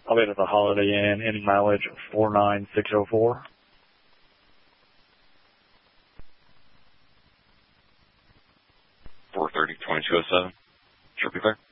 I'll be at the Holiday Inn, ending mileage 49604. 430-2207. Sure, be there.